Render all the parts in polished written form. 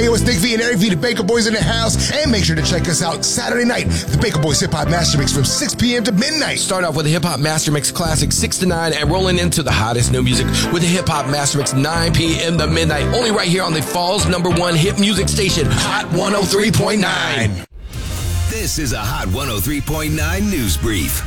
Yo, it's Nick V and Eric V, the Baker Boys in the house. And make sure to check us out Saturday night, the Baker Boys Hip Hop Master Mix from 6 p.m. to midnight. Start off with a Hip Hop Master Mix Classic 6 to 9 and rolling into the hottest new music with the Hip Hop Master Mix 9 p.m. to midnight. Only right here on the Fall's #1 hit music station, Hot 103.9. This is a Hot 103.9 News Brief.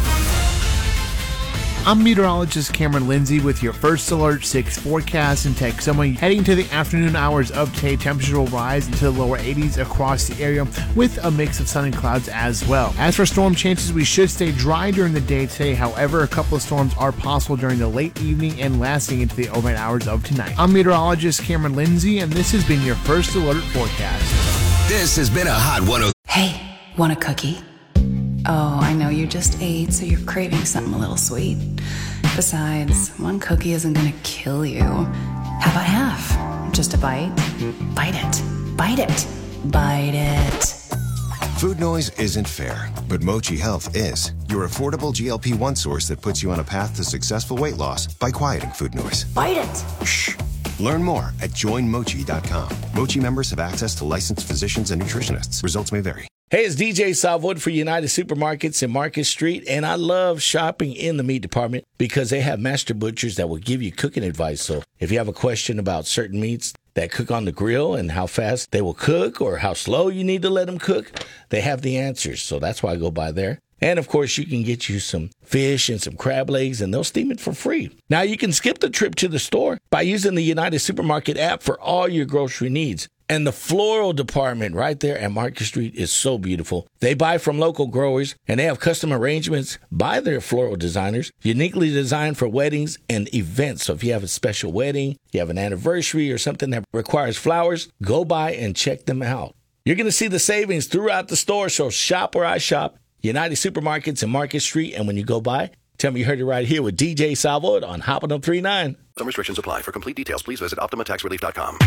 I'm meteorologist Cameron Lindsay with your First Alert 6 forecast in Texoma. Heading to the afternoon hours of today, temperatures will rise into the lower 80s across the area with a mix of sun and clouds as well. As for storm chances, we should stay dry during the day today. However, a couple of storms are possible during the late evening and lasting into the overnight hours of tonight. I'm meteorologist Cameron Lindsay, and this has been your First Alert forecast. This has been a Hot 103. Hey, want a cookie? Oh, I know you just ate, so you're craving something a little sweet. Besides, one cookie isn't gonna kill you. How about half? Just a bite? Bite it. Bite it. Bite it. Food noise isn't fair, but Mochi Health is. Your affordable GLP-1 source that puts you on a path to successful weight loss by quieting food noise. Bite it. Shh. Learn more at joinmochi.com. Mochi members have access to licensed physicians and nutritionists. Results may vary. Hey, it's DJ Salvood for United Supermarkets in Market Street, and I love shopping in the meat department because they have master butchers that will give you cooking advice. So if you have a question about certain meats that cook on the grill and how fast they will cook or how slow you need to let them cook, they have the answers. So that's why I go by there. And, of course, you can get you some fish and some crab legs, and they'll steam it for free. Now, you can skip the trip to the store by using the United Supermarket app for all your grocery needs. And the floral department right there at Market Street is so beautiful. They buy from local growers, and they have custom arrangements by their floral designers, uniquely designed for weddings and events. So if you have a special wedding, you have an anniversary, or something that requires flowers, go by and check them out. You're going to see the savings throughout the store, so shop where I shop. United Supermarkets in Market Street, and when you go by, tell me you heard it right here with DJ Salvood on Hot 103.9. Some restrictions apply. For complete details, please visit OptimaTaxRelief.com.